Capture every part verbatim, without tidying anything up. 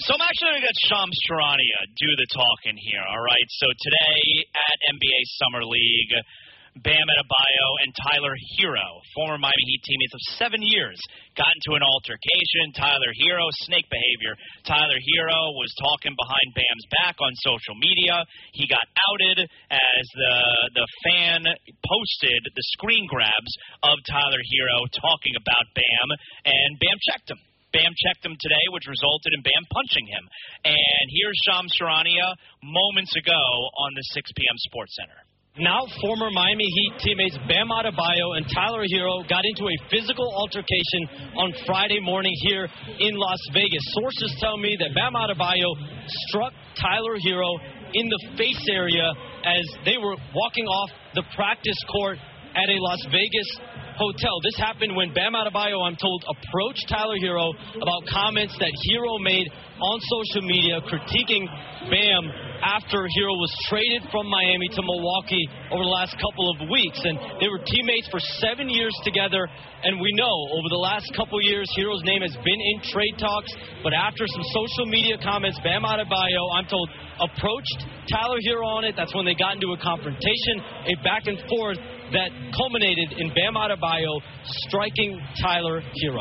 So I'm actually going to get Shams Charania do the talking here, all right? So today at N B A Summer League, Bam Adebayo and Tyler Hero, former Miami Heat teammates of seven years, got into an altercation. Tyler Hero, snake behavior. Tyler Hero was talking behind Bam's back on social media. He got outed as the the fan posted the screen grabs of Tyler Hero talking about Bam, and Bam checked him. Bam checked him today, which resulted in Bam punching him. And here's Shams Charania moments ago on the six p.m. Sports Center. Now former Miami Heat teammates Bam Adebayo and Tyler Hero got into a physical altercation on Friday morning here in Las Vegas. Sources tell me that Bam Adebayo struck Tyler Hero in the face area as they were walking off the practice court at a Las Vegas hotel. This happened when Bam Adebayo, I'm told, approached Tyler Hero about comments that Hero made on social media critiquing Bam after Hero was traded from Miami to Milwaukee over the last couple of weeks. And they were teammates for seven years together. And we know over the last couple years, Hero's name has been in trade talks. But after some social media comments, Bam Adebayo, I'm told, approached Tyler Hero on it. That's when they got into a confrontation, a back and forth that culminated in Bam Adebayo striking Tyler Hero.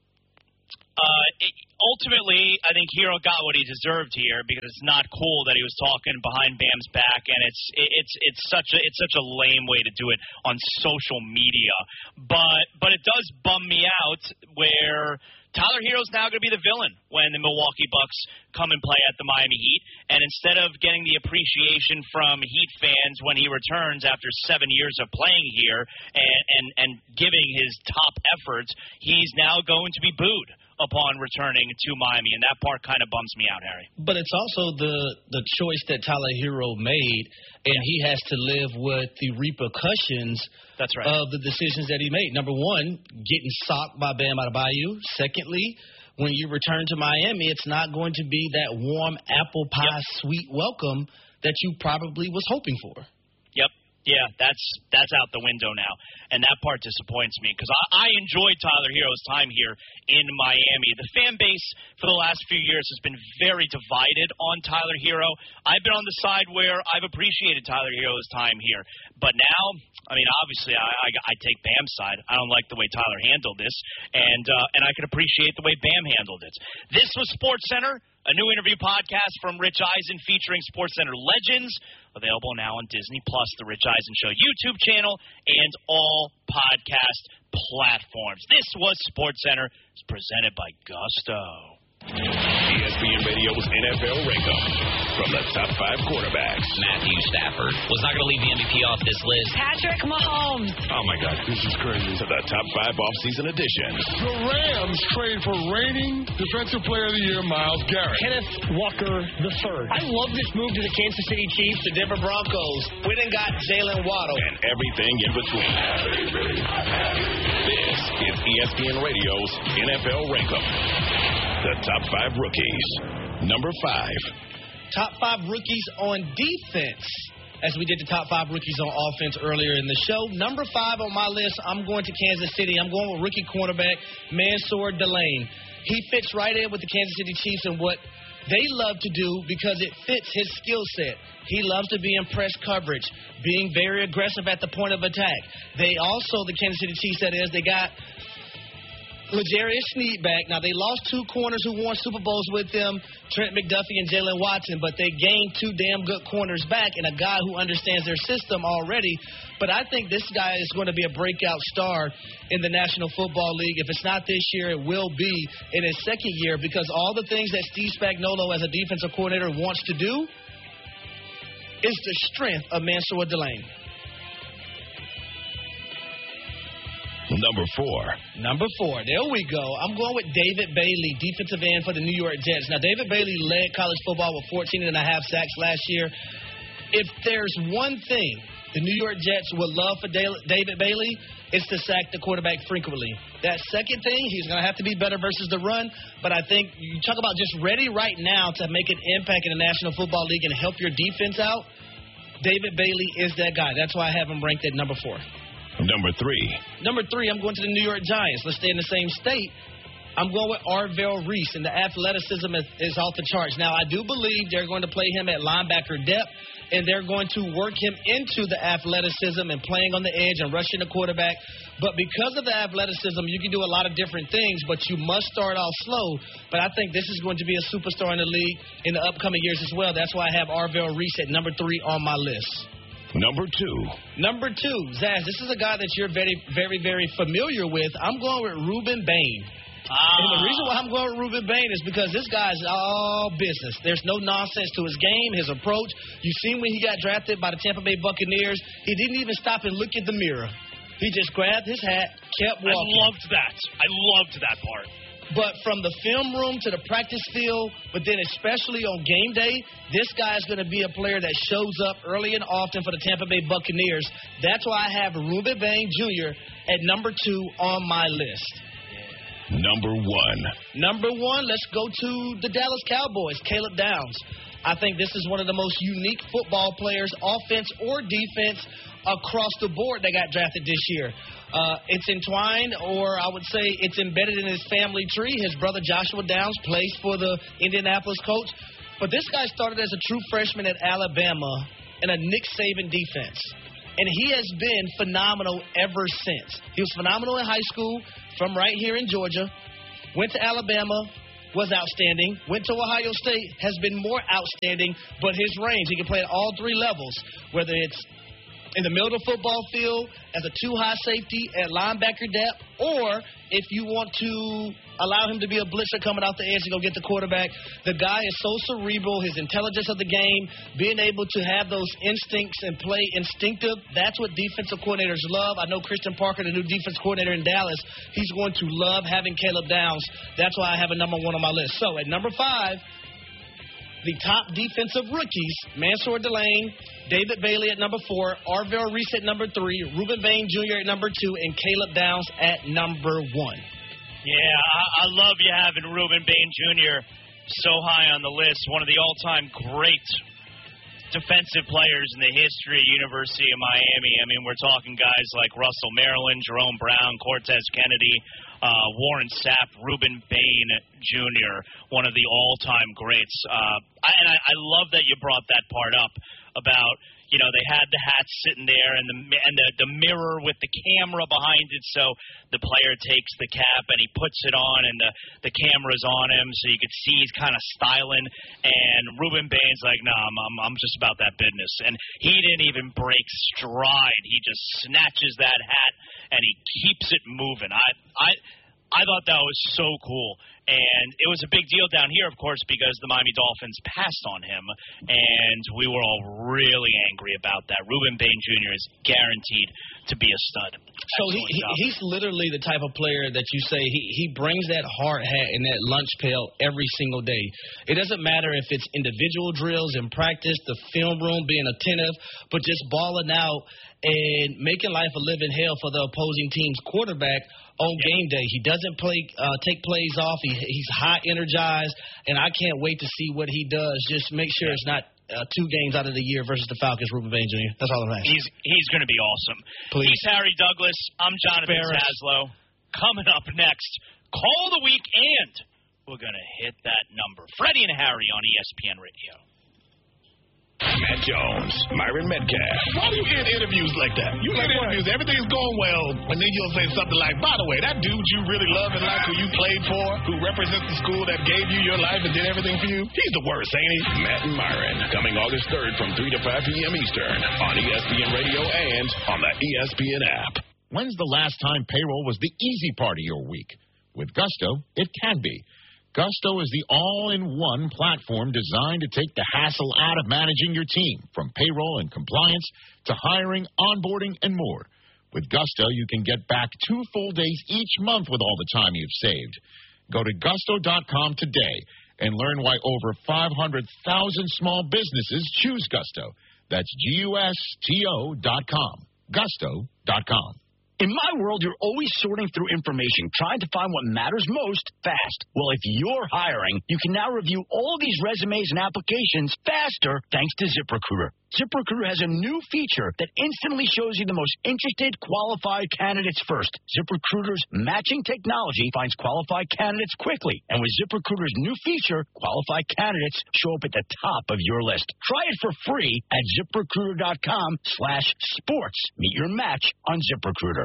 Uh, it, ultimately, I think Hero got what he deserved here because it's not cool that he was talking behind Bam's back, and it's it, it's it's such a it's such a lame way to do it on social media. But but it does bum me out where Tyler Hero's now going to be the villain when the Milwaukee Bucks come and play at the Miami Heat. And instead of getting the appreciation from Heat fans when he returns after seven years of playing here and, and, and giving his top efforts, he's now going to be booed upon returning to Miami, and that part kind of bums me out, Harry. But it's also the the choice that Tyler Hero made, and he has to live with the repercussions That's right. of the decisions that he made. Number one, getting socked by Bam Adebayo. Secondly, when you return to Miami, it's not going to be that warm apple pie yep. sweet welcome that you probably was hoping for. Yep. Yeah, that's that's out the window now, and that part disappoints me because I, I enjoyed Tyler Hero's time here in Miami. The fan base for the last few years has been very divided on Tyler Hero. I've been on the side where I've appreciated Tyler Hero's time here, but now, I mean, obviously, I, I, I take Bam's side. I don't like the way Tyler handled this, and uh, and I can appreciate the way Bam handled it. This was Sports Center, a new interview podcast from Rich Eisen featuring Sports Center legends, available now on Disney Plus, the Rich Eisen Show YouTube channel, and all podcast platforms. This was Sports Center. It's presented by Gusto. E S P N Radio's N F L Rankup from the top five quarterbacks. Matthew Stafford was not going to leave the M V P off this list. Patrick Mahomes. Oh, my God, this is crazy. To the top five offseason edition. The Rams trade for reigning Defensive Player of the Year, Myles Garrett. Kenneth Walker the third. I love this move to the Kansas City Chiefs. The Denver Broncos went and got Jalen Waddle. And everything in between. This is E S P N Radio's N F L Rankup. The top five rookies. Number five. Top five rookies on defense, as we did the top five rookies on offense earlier in the show. Number five on my list, I'm going to Kansas City. I'm going with rookie cornerback Mansour Delane. He fits right in with the Kansas City Chiefs and what they love to do because it fits his skill set. He loves to be in press coverage, being very aggressive at the point of attack. They also, the Kansas City Chiefs, that is, they got L'Jarius Sneed back. Now, they lost two corners who won Super Bowls with them, Trent McDuffie and Jalen Watson, but they gained two damn good corners back and a guy who understands their system already. But I think this guy is going to be a breakout star in the National Football League. If it's not this year, it will be in his second year because all the things that Steve Spagnuolo as a defensive coordinator wants to do is the strength of Mansour Delane. Number four. Number four. There we go. I'm going with David Bailey, defensive end for the New York Jets. Now, David Bailey led college football with fourteen and a half sacks last year. If there's one thing the New York Jets would love for David Bailey, it's to sack the quarterback frequently. That second thing, he's going to have to be better versus the run. But I think you talk about just ready right now to make an impact in the National Football League and help your defense out. David Bailey is that guy. That's why I have him ranked at number four. Number three. Number three, I'm going to the New York Giants. Let's stay in the same state. I'm going with Arvell Reese, and the athleticism is, is off the charts. Now, I do believe they're going to play him at linebacker depth, and they're going to work him into the athleticism and playing on the edge and rushing the quarterback. But because of the athleticism, you can do a lot of different things, but you must start off slow. But I think this is going to be a superstar in the league in the upcoming years as well. That's why I have Arvell Reese at number three on my list. Number two. Number two, Zaz, this is a guy that you're very, very, very familiar with. I'm going with Ruben Bain. Ah. And the reason why I'm going with Ruben Bain is because this guy's all business. There's no nonsense to his game, his approach. You've seen when he got drafted by the Tampa Bay Buccaneers, he didn't even stop and look in the mirror. He just grabbed his hat, kept walking. I loved that. I loved that part. But from the film room to the practice field, but then especially on game day, this guy is going to be a player that shows up early and often for the Tampa Bay Buccaneers. That's why I have Ruben Bain Junior at number two on my list. Number one. Number one, let's go to the Dallas Cowboys, Caleb Downs. I think this is one of the most unique football players, offense or defense, across the board that got drafted this year. Uh, it's entwined, or I would say it's embedded in his family tree. His brother Joshua Downs plays for the Indianapolis Colts. But this guy started as a true freshman at Alabama in a Nick Saban defense. And he has been phenomenal ever since. He was phenomenal in high school from right here in Georgia. Went to Alabama, was outstanding. Went to Ohio State, has been more outstanding. But his range, he can play at all three levels, whether it's in the middle of the football field, as a two-high safety, at linebacker depth, or if you want to allow him to be a blitzer coming off the edge to go get the quarterback. The guy is so cerebral, his intelligence of the game, being able to have those instincts and play instinctive, that's what defensive coordinators love. I know Christian Parker, the new defense coordinator in Dallas, he's going to love having Caleb Downs. That's why I have a number one on my list. So at number five, the top defensive rookies, Mansour Delane, David Bailey at number four, Arvell Reese at number three, Ruben Bain Junior at number two, and Caleb Downs at number one. Yeah, I, I love you having Ruben Bain Junior so high on the list. One of the all-time great defensive players in the history of University of Miami. I mean, we're talking guys like Russell Maryland, Jerome Brown, Cortez Kennedy, uh, Warren Sapp, Ruben Bain Junior, one of the all-time greats. Uh, I, and I, I love that you brought that part up about, you know, they had the hats sitting there and the and the, the mirror with the camera behind it, so the player takes the cap and he puts it on and the, the camera's on him so you could see he's kind of styling. And Ruben Bain's like, no, nah, I'm, I'm I'm just about that business. And he didn't even break stride. He just snatches that hat and he keeps it moving. I I I thought that was so cool. And it was a big deal down here, of course, because the Miami Dolphins passed on him, and we were all really angry about that. Ruben Bain Junior is guaranteed to be a stud. So he, he he's literally the type of player that you say he, he brings that hard hat and that lunch pail every single day. It doesn't matter if it's individual drills in practice, the film room, being attentive, but just balling out and making life a living hell for the opposing team's quarterback on game day. He doesn't play, uh, take plays off. He, he's high energized, and I can't wait to see what he does. Just make sure it's not uh, two games out of the year versus the Falcons, Ruben Bain Junior That's all I'm asking. He's he's going to be awesome. Please. He's Harry Douglas. I'm Jonathan Zaslow. Coming up next, Call of the Week, and we're going to hit that number. Freddie and Harry on E S P N Radio. Matt Jones, Myron Metcalf. Why do you get interviews like that? You get interviews, everything's going well, and then you'll say something like, by the way, that dude you really love and like who you played for, who represents the school that gave you your life and did everything for you, he's the worst, ain't he? Matt and Myron, coming August third from three to five p.m. Eastern on E S P N Radio and on the E S P N app. When's the last time payroll was the easy part of your week? With Gusto, it can be. Gusto is the all-in-one platform designed to take the hassle out of managing your team, from payroll and compliance to hiring, onboarding, and more. With Gusto, you can get back two full days each month with all the time you've saved. Go to gusto dot com today and learn why over five hundred thousand small businesses choose Gusto. That's G U S T O dot com. gusto dot com. In my world, you're always sorting through information, trying to find what matters most fast. Well, if you're hiring, you can now review all these resumes and applications faster thanks to ZipRecruiter. ZipRecruiter has a new feature that instantly shows you the most interested qualified candidates first. ZipRecruiter's matching technology finds qualified candidates quickly. And with ZipRecruiter's new feature, qualified candidates show up at the top of your list. Try it for free at ZipRecruiter.com slash sports. Meet your match on ZipRecruiter.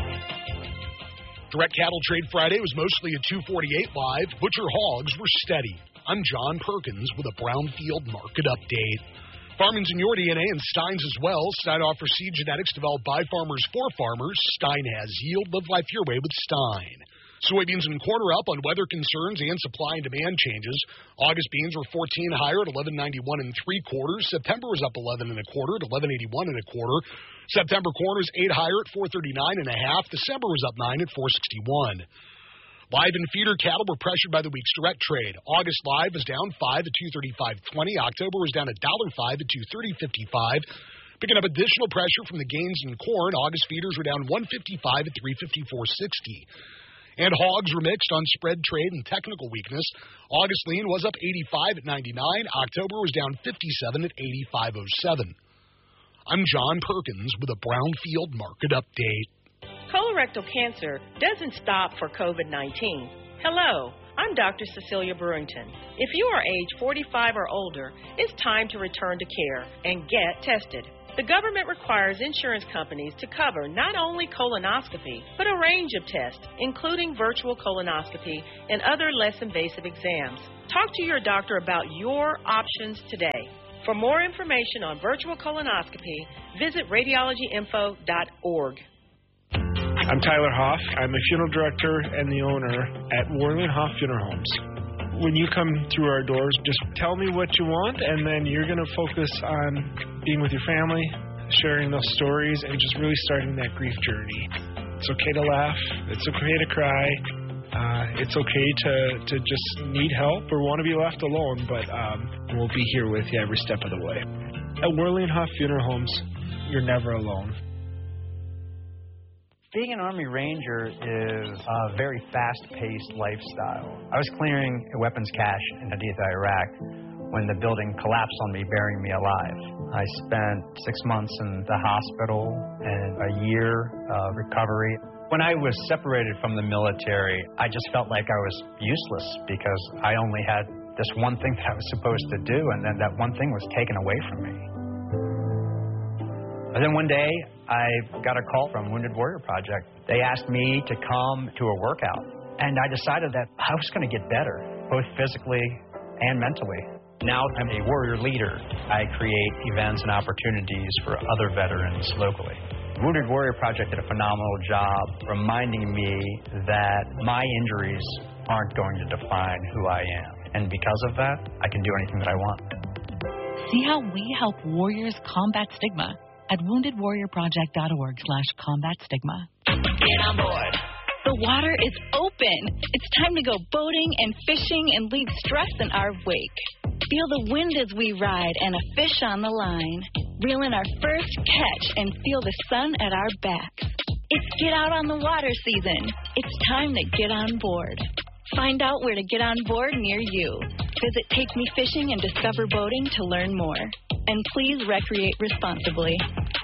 Direct Cattle Trade Friday was mostly a two forty-eight live. Butcher hogs were steady. I'm John Perkins with a Brownfield market update. Farming Seniority D N A and Stein's as well. Stein offers seed genetics developed by farmers for farmers. Stein has yield. Live life your way with Stein. Soybeans and corn are up on weather concerns and supply and demand changes. August beans were fourteen higher at eleven ninety-one and three quarters. September was up eleven and a quarter at eleven eighty-one and a quarter. September corn was eight higher at four thirty-nine and a half. December was up nine at four sixty-one. Live and feeder cattle were pressured by the week's direct trade. August live was down five at two thirty-five twenty. October was down one dollar five at two thirty fifty-five. Picking up additional pressure from the gains in corn, August feeders were down one fifty-five at three fifty-four sixty. And hogs were mixed on spread trade and technical weakness. August lean was up eighty-five at ninety-nine. October was down fifty-seven at eighty-five oh seven. I'm John Perkins with a Brownfield market update. Colorectal cancer doesn't stop for COVID nineteen. Hello, I'm Doctor Cecilia Brewington. If you are age forty-five or older, it's time to return to care and get tested. The government requires insurance companies to cover not only colonoscopy, but a range of tests, including virtual colonoscopy and other less invasive exams. Talk to your doctor about your options today. For more information on virtual colonoscopy, visit radiology info dot org. I'm Tyler Hoff. I'm a funeral director and the owner at Worley and Hoff Funeral Homes. When you come through our doors, just tell me what you want, and then you're going to focus on being with your family, sharing those stories, and just really starting that grief journey. It's okay to laugh. It's okay to cry. Uh, it's okay to, to just need help or want to be left alone, but um, we'll be here with you every step of the way. At Worley and Hoff Funeral Homes, you're never alone. Being an Army Ranger is a very fast-paced lifestyle. I was clearing a weapons cache in Haditha, Iraq, when the building collapsed on me, burying me alive. I spent six months in the hospital and a year of recovery. When I was separated from the military, I just felt like I was useless because I only had this one thing that I was supposed to do, and then that one thing was taken away from me. And then one day, I got a call from Wounded Warrior Project. They asked me to come to a workout, and I decided that I was going to get better, both physically and mentally. Now I'm a warrior leader. I create events and opportunities for other veterans locally. Wounded Warrior Project did a phenomenal job reminding me that my injuries aren't going to define who I am. And because of that, I can do anything that I want. See how we help warriors combat stigma at wounded warrior project dot org slash combat stigma. Get on board. The water is open. It's time to go boating and fishing and leave stress in our wake. Feel the wind as we ride and a fish on the line. Reel in our first catch and feel the sun at our backs. It's get out on the water season. It's time to get on board. Find out where to get on board near you. Visit Take Me Fishing and Discover Boating to learn more. And please recreate responsibly.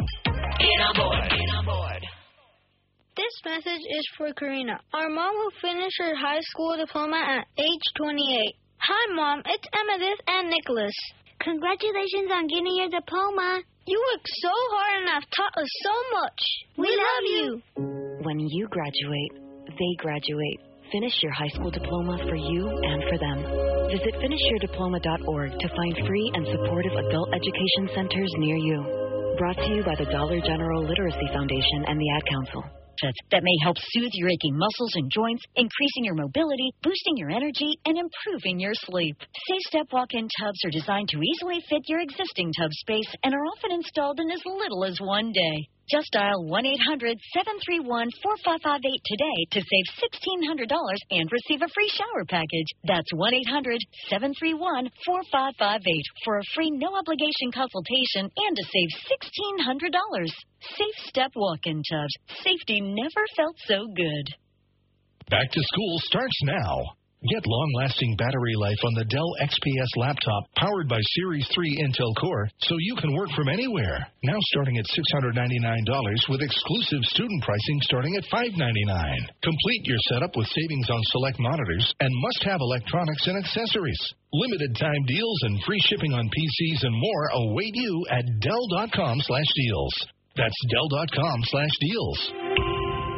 Get on board. Get on board. This message is for Karina, our mom who finished her high school diploma at age twenty-eight. Hi, Mom. It's Amethyst and Nicholas. Congratulations on getting your diploma. You worked so hard and have taught us so much. We, we love you. When you graduate, they graduate. Finish your high school diploma for you and for them. Visit finish your diploma dot org to find free and supportive adult education centers near you. Brought to you by the Dollar General Literacy Foundation and the Ad Council. That may help soothe your aching muscles and joints, increasing your mobility, boosting your energy, and improving your sleep. Safe Step walk-in tubs are designed to easily fit your existing tub space and are often installed in as little as one day. Just dial one eight hundred seven three one four five five eight today to save sixteen hundred dollars and receive a free shower package. That's one eight hundred seven three one four five five eight for a free no-obligation consultation and to save sixteen hundred dollars. Safe Step walk-in tubs. Safety never felt so good. Back to school starts now. Get long-lasting battery life on the Dell X P S laptop powered by Series three Intel Core so you can work from anywhere. Now starting at six hundred ninety-nine dollars with exclusive student pricing starting at five hundred ninety-nine dollars. Complete your setup with savings on select monitors and must-have electronics and accessories. Limited time deals and free shipping on P Cs and more await you at Dell dot com slash deals. That's Dell dot com slash deals.